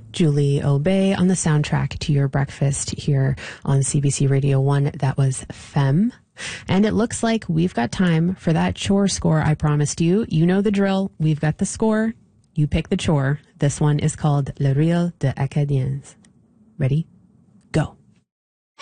Julie Obey on the soundtrack to your breakfast here on CBC Radio 1. That was Femme. And it looks like we've got time for that chore score I promised you. You know the drill. We've got the score. You pick the chore. This one is called Le Rire des Acadiens. Ready? Go.